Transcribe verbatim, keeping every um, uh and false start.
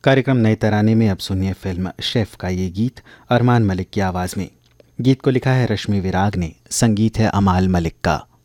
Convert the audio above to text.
कार्यक्रम नए तराने में अब सुनिए फिल्म शेफ का ये गीत अरमान मलिक की आवाज़ में। गीत को लिखा है रश्मि विराग ने, संगीत है अमाल मलिक का।